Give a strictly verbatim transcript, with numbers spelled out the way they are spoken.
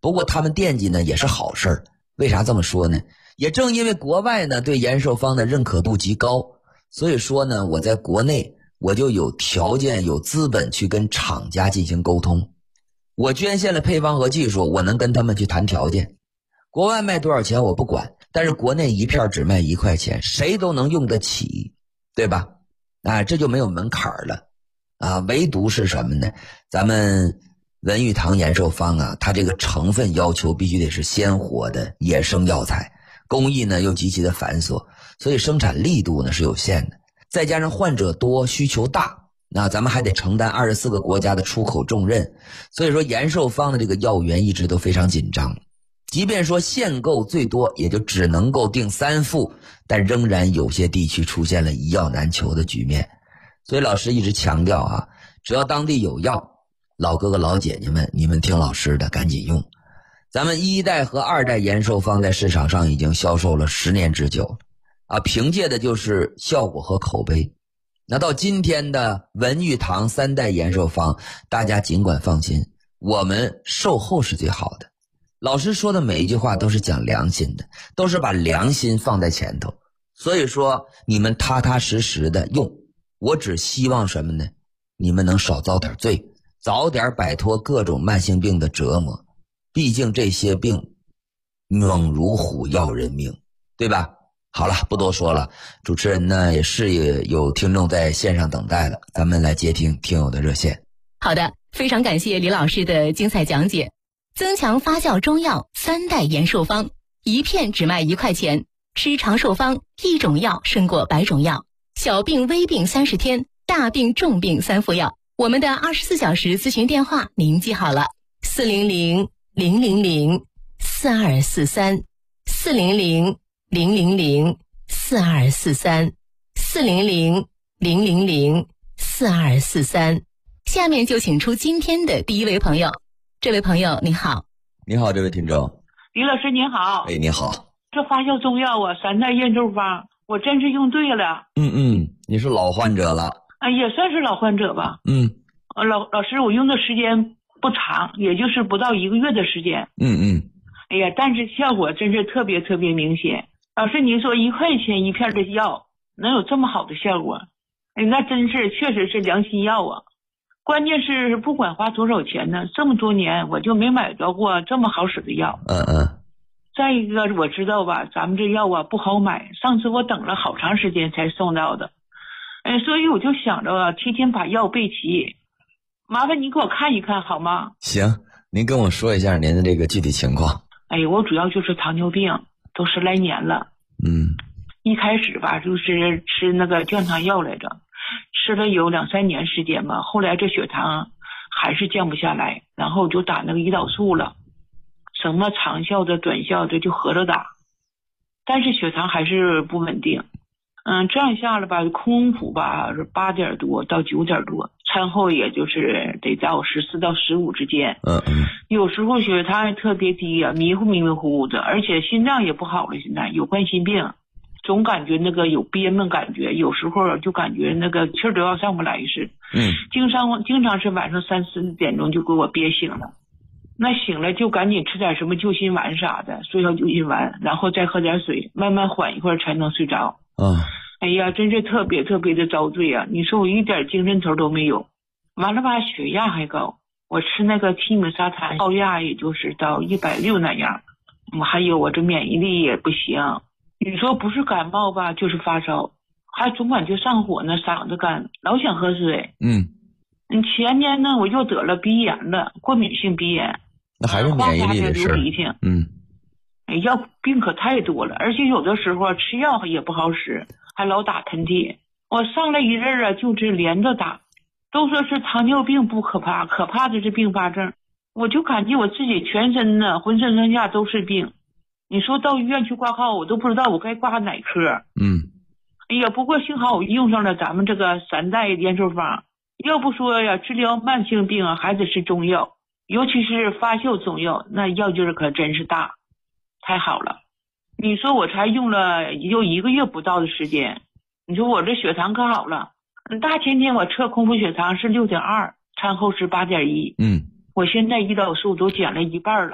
不过他们惦记呢也是好事儿。为啥这么说呢？也正因为国外呢对延寿方的认可度极高，所以说呢我在国内我就有条件有资本去跟厂家进行沟通。我捐献了配方和技术，我能跟他们去谈条件。国外卖多少钱我不管，但是国内一片只卖一块钱，谁都能用得起，对吧？啊，这就没有门槛了啊。唯独是什么呢？咱们文玉堂延寿方啊，它这个成分要求必须得是鲜活的野生药材，工艺呢又极其的繁琐，所以生产力度呢是有限的。再加上患者多，需求大，那咱们还得承担二十四个国家的出口重任，所以说延寿方的这个药源一直都非常紧张。即便说限购最多也就只能够订三副，但仍然有些地区出现了一药难求的局面。所以老师一直强调啊，只要当地有药，老哥哥老姐姐们，你们听老师的赶紧用。咱们一代和二代延寿方在市场上已经销售了十年之久啊，凭借的就是效果和口碑。那到今天的文玉堂三代延寿方，大家尽管放心，我们售后是最好的。老师说的每一句话都是讲良心的，都是把良心放在前头。所以说你们踏踏实实的用，我只希望什么呢？你们能少遭点罪，早点摆脱各种慢性病的折磨。毕竟这些病猛如虎要人命，对吧？好了，不多说了，主持人呢也是有听众在线上等待了，咱们来接听听友的热线。 好的，非常感谢李老师的精彩讲解。增强发酵中药三代延寿方，一片只卖一块钱，吃长寿方，一种药胜过百种药，小病微病三十天，大病重病三副药。我们的二十四小时咨询电话您记好了，四零零零零零四二四三，四零零零零零四二四三，四零零零零零四二四三。下面就请出今天的第一位朋友。这位朋友你好。 你好，这位听众。 李老师您好。 哎，你好。 这发酵中药啊，三代延寿方，我真是用对了。 嗯嗯，你是老患者了。 啊，也算是老患者吧。 嗯。 老老师，我用的时间不长，也就是不到一个月的时间。 嗯嗯。 哎呀，但是效果真是特别特别明显。老师，您说一块钱一片的药能有这么好的效果？哎，那真是确实是良心药啊。关键是不管花多少钱呢，这么多年我就没买着过这么好使的药。 嗯嗯。 再一个我知道吧，咱们这药啊不好买，上次我等了好长时间才送到的。哎，所以我就想着啊，提前把药备齐。麻烦您给我看一看好吗？ 行，您跟我说一下您的这个具体情况。 哎，我主要就是糖尿病，都十来年了。 嗯。 一开始吧，就是吃那个降糖药来着。吃了有两三年时间吧，后来这血糖还是降不下来，然后就打那个胰岛素了，什么长效的短效的就合着打，但是血糖还是不稳定。嗯，这样下了吧，空腹吧是八点多到九点多，餐后也就是得到十四到十五之间。 嗯嗯。 有时候血糖还特别低啊，迷糊迷迷糊糊的，而且心脏也不好了，现在有冠心病。总感觉那个有憋闷感觉，有时候就感觉那个气儿都要上不来似的。 嗯， 经常经常是晚上三四点钟就给我憋醒了，那醒了就赶紧吃点什么救心丸啥的，睡上救心丸，然后再喝点水，慢慢缓一会儿才能睡着。 嗯， 哎呀，真是特别特别的遭罪啊！你说我一点精神头都没有，完了吧，血压还高，我吃那个替米沙滩，高压也就是到一百六那样，我还有我这免疫力也不行。你说不是感冒吧，就是发烧，还总感觉上火呢，嗓子干，老想喝水。 嗯， 前年呢我又得了鼻炎了，过敏性鼻炎， 那还是免疫力的事。 流鼻涕。 嗯， 哎，药病可太多了，而且有的时候吃药也不好使，还老打喷嚏。我上来一阵儿啊，就是连着打。都说是糖尿病不可怕，可怕的是并发症。我就感觉我自己全身呢，浑身上下都是病。你说到医院去挂号，我都不知道我该挂哪科。 嗯， 哎呀，不过幸好我用上了咱们这个三代延寿方。要不说呀，治疗慢性病啊，还得是中药，尤其是发酵中药，那药劲儿可真是大，太好了。你说我才用了也就一个月不到的时间，你说我这血糖可好了。大前天我测空腹血糖是六点二，餐后是八点一。 嗯， 我现在胰岛素都减了一半了。